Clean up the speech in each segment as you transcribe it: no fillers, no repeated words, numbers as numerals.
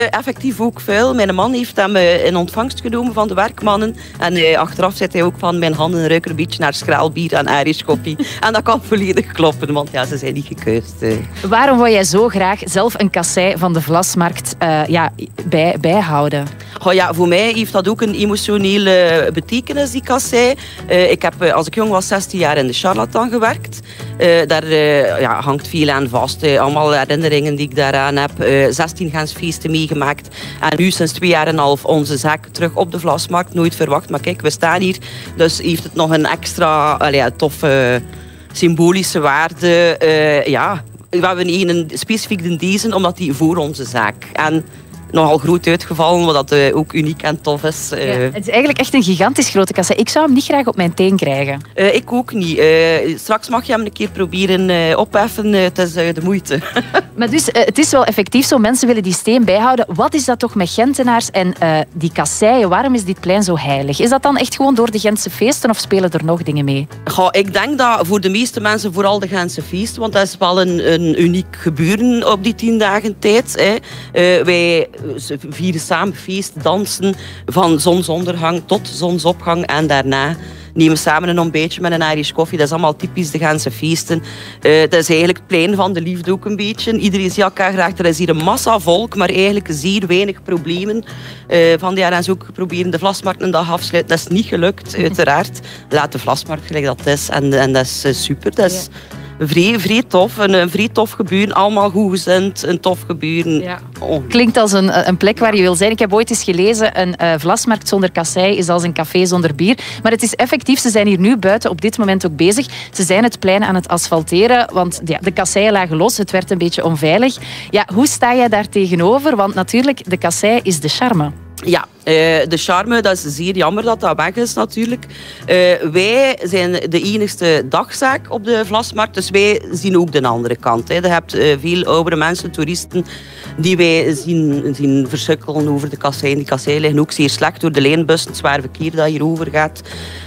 Effectief ook veel. Mijn man heeft hem in ontvangst genomen van de werkmannen. En achteraf zei hij ook van mijn handen ruiken een beetje naar schraalbier en Irish koffie. En dat kan volledig kloppen, want ja, ze zijn niet gekuist. Waarom wil jij zo graag zelf een kassei van de Vlasmarkt bijhouden? Oh ja, voor mij heeft dat ook een emotionele betekenis, die kassei. Ik heb, als ik jong was, 16 jaar in de Charlatan gewerkt. Daar hangt veel aan vast. Allemaal herinneringen die ik daaraan heb. 16 Gensfeesten meegemaakt. En nu sinds 2 jaar en een half onze zaak terug op de Vlasmarkt. Nooit verwacht, maar kijk, we staan hier. Dus heeft het nog een extra toffe symbolische waarde. We hebben een specifiek in deze, omdat die voor onze zaak. En nogal groot uitgevallen, wat dat ook uniek en tof is. Het is eigenlijk echt een gigantisch grote kassei. Ik zou hem niet graag op mijn teen krijgen. Ik ook niet. Straks mag je hem een keer proberen opheffen. Het is de moeite. Maar dus, het is wel effectief zo. Mensen willen die steen bijhouden. Wat is dat toch met Gentenaars en die kasseien? Waarom is dit plein zo heilig? Is dat dan echt gewoon door de Gentse feesten of spelen er nog dingen mee? Ik denk dat voor de meeste mensen vooral de Gentse feesten, want dat is wel een uniek gebeuren op die 10 dagen tijd. Wij vieren samen feest, dansen van zonsondergang tot zonsopgang en daarna nemen samen een ontbijtje met een Irish koffie. Dat is allemaal typisch de Gentse feesten. Dat is eigenlijk het plein van de liefde ook een beetje. Iedereen ziet elkaar graag. Er is hier een massa volk, maar eigenlijk zeer weinig problemen. Van die jaar hebben ze ook proberen de Vlasmarkt een dag afsluiten. Dat is niet gelukt, uiteraard. Laat de Vlasmarkt gelijk dat is. En dat is super. Dat is vrij tof. Een vrij tof gebeuren. Allemaal goedgezind. Een tof gebeuren. Ja. Klinkt als een plek waar je wil zijn. Ik heb ooit eens gelezen, een Vlasmarkt zonder kassei is als een café zonder bier. Maar het is effectief, ze zijn hier nu buiten op dit moment ook bezig. Ze zijn het plein aan het asfalteren, want de kasseien lagen los. Het werd een beetje onveilig. Ja, hoe sta jij daar tegenover? Want natuurlijk, de kassei is de charme. Ja, de charme, dat is zeer jammer dat dat weg is natuurlijk. Wij zijn de enigste dagzaak op de Vlasmarkt, dus wij zien ook de andere kant. Je hebt veel oudere mensen, toeristen, die wij zien versukkelen over de kasseien. Die kasseien liggen ook zeer slecht door de lijnbussen, het zwaar verkeer dat hier over gaat.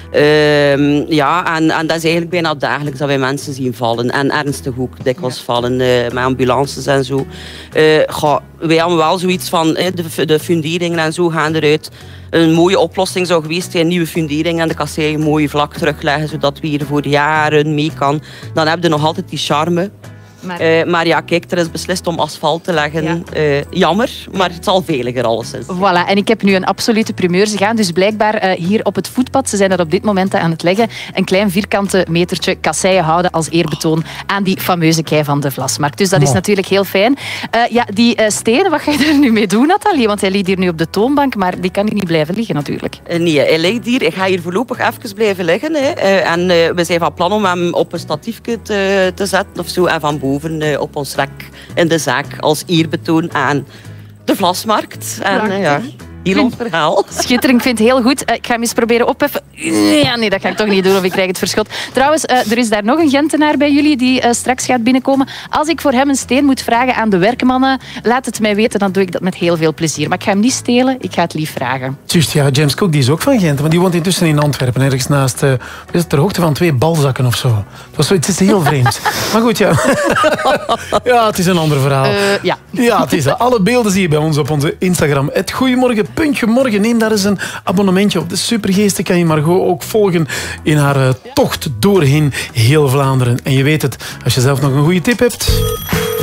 En dat is eigenlijk bijna dagelijks dat wij mensen zien vallen. En ernstig ook dikwijls vallen met ambulances en zo. Wij hebben wel zoiets van de funderingen en zo gaan eruit. Een mooie oplossing zou geweest zijn, nieuwe fundering en de kassei mooi vlak terugleggen, zodat we hier voor jaren mee kan. Dan heb je nog altijd die charme. Maar ja, kijk, er is beslist om asfalt te leggen. Ja. Jammer, maar het zal veiliger alleszins. Voilà, en ik heb nu een absolute primeur. Ze gaan dus blijkbaar hier op het voetpad, ze zijn dat op dit moment aan het leggen, een klein vierkante metertje kasseien houden als eerbetoon aan die fameuze kei van de Vlasmarkt. Dus dat is natuurlijk heel fijn. Die stenen, wat ga je er nu mee doen, Nathalie? Want hij ligt hier nu op de toonbank, maar die kan hier niet blijven liggen natuurlijk. Nee, hij ligt hier. Ik ga hier voorlopig even blijven liggen. En we zijn van plan om hem op een statiefje te zetten of zo en van boven op ons rek in de zaak als eerbetoon aan de Vlasmarkt. En heel ons verhaal. Schitterend, ik vind het heel goed. Ik ga hem eens proberen opheffen. Ja, nee, dat ga ik toch niet doen of ik krijg het verschot. Trouwens, er is daar nog een Gentenaar bij jullie die straks gaat binnenkomen. Als ik voor hem een steen moet vragen aan de werkmannen, laat het mij weten, dan doe ik dat met heel veel plezier. Maar ik ga hem niet stelen, ik ga het lief vragen. Juist, ja, James Cook die is ook van Gent, maar die woont intussen in Antwerpen, ergens naast, ter hoogte van 2 balzakken of zo. Het is heel vreemd. Maar goed, ja. Ja, het is een ander verhaal. Ja, het is dat. Alle beelden zie je bij ons op onze Instagram. @goeiemorgen.morgen. Neem daar eens een abonnementje op. De supergeesten kan je Margot ook volgen in haar tocht doorheen heel Vlaanderen. En je weet het, als je zelf nog een goede tip hebt...